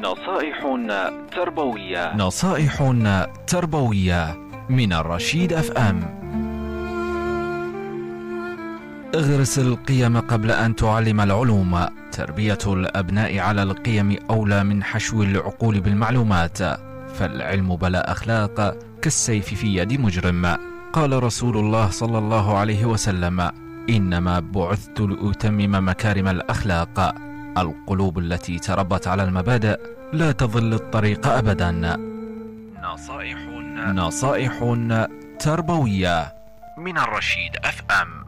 نصائح تربوية من الرشيد اف ام. اغرس القيم قبل أن تعلم العلوم. تربية الأبناء على القيم أولى من حشو العقول بالمعلومات، فالعلم بلا أخلاق كالسيف في يد مجرم. قال رسول الله صلى الله عليه وسلم: إنما بعثت لأتمم مكارم الأخلاق. القلوب التي تربت على المبادئ لا تضل الطريق أبدا. نصائح تربوية من الرشيد اف ام.